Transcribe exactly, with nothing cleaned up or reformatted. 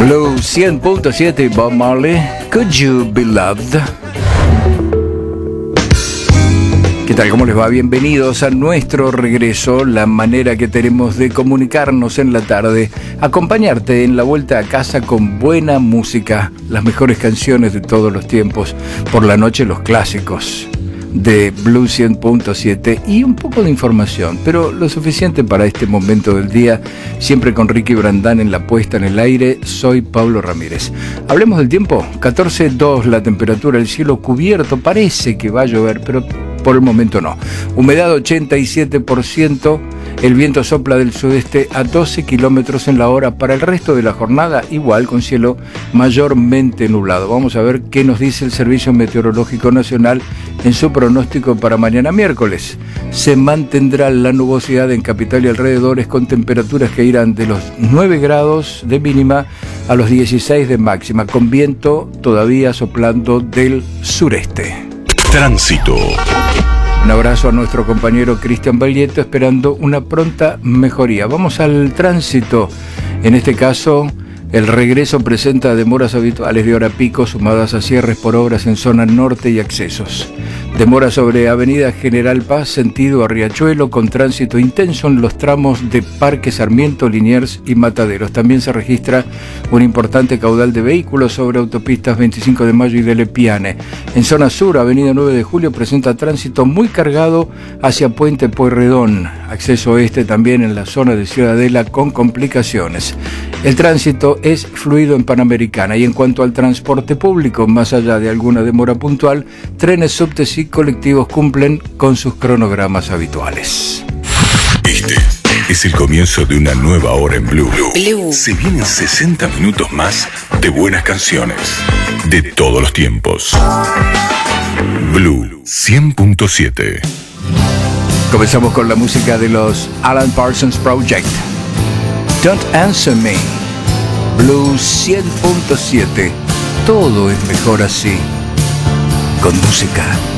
Blue cien punto siete, Bob Marley, Could You Be Loved? ¿Qué tal? ¿Cómo les va? Bienvenidos a nuestro regreso, la manera que tenemos de comunicarnos en la tarde, acompañarte en la vuelta a casa con buena música, las mejores canciones de todos los tiempos, por la noche los clásicos de Blue cien punto siete y un poco de información, pero lo suficiente para este momento del día, siempre con Ricky Brandán en la puesta en el aire. Soy Pablo Ramírez. Hablemos del tiempo. catorce dos la temperatura, el cielo cubierto, parece que va a llover, pero por el momento no. Humedad ochenta y siete por ciento, el viento sopla del sudeste a doce kilómetros en la hora. Para el resto de la jornada, igual, con cielo mayormente nublado. Vamos a ver qué nos dice el Servicio Meteorológico Nacional en su pronóstico para mañana miércoles. Se mantendrá la nubosidad en capital y alrededores, con temperaturas que irán de los nueve grados de mínima a los dieciséis de máxima, con viento todavía soplando del sureste. Tránsito. Un abrazo a nuestro compañero Cristian Baglietto, esperando una pronta mejoría. Vamos al tránsito. En este caso, el regreso presenta demoras habituales de hora pico, sumadas a cierres por obras en zona norte y accesos. Demora sobre Avenida General Paz, sentido a Riachuelo, con tránsito intenso en los tramos de Parque Sarmiento, Liniers y Mataderos. También se registra un importante caudal de vehículos sobre autopistas veinticinco de mayo y de Lepiane. En zona sur, Avenida nueve de julio presenta tránsito muy cargado hacia Puente Pueyrredón. Acceso oeste también en la zona de Ciudadela con complicaciones. El tránsito es fluido en Panamericana. Y en cuanto al transporte público, más allá de alguna demora puntual, trenes, subtes y colectivos cumplen con sus cronogramas habituales. Este es el comienzo de una nueva hora en Blue. Blue. Se vienen sesenta minutos más de buenas canciones de todos los tiempos. Blue cien punto siete. Comenzamos con la música de los Alan Parsons Project. Don't Answer Me. Blue cien punto siete. Todo es mejor así. Con música.